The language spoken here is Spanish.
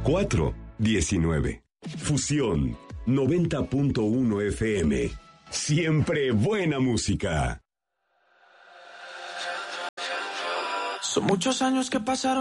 419. Fusión 90.1 FM. Siempre buena música. Son muchos años que pasaron